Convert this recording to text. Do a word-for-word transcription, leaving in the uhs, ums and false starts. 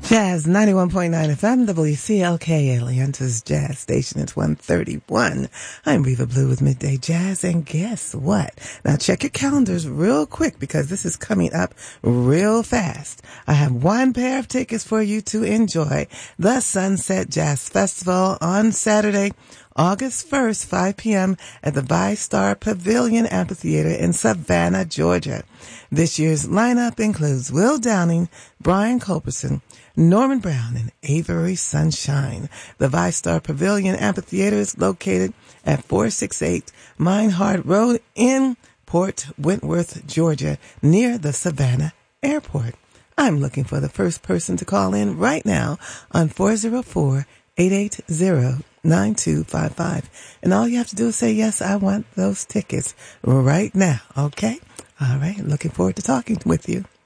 Jazz ninety-one point nine F M, W C L K, Atlanta's Jazz Station. It's one thirty-one. I'm Reva Blue with Midday Jazz, and guess what? Now check your calendars real quick because this is coming up real fast. I have one pair of tickets for you to enjoy the Sunset Jazz Festival on Saturday, August first, five p.m. at the ViStar Pavilion Amphitheater in Savannah, Georgia. This year's lineup includes Will Downing, Brian Culberson, Norman Brown, and Avery Sunshine. The ViStar Pavilion Amphitheater is located at four sixty-eight Minehart Road in Port Wentworth, Georgia, near the Savannah Airport. I'm looking for the first person to call in right now on four oh four, eight eight zero, nine two five five. And all you have to do is say, yes, I want those tickets right now, okay? All right, looking forward to talking with you.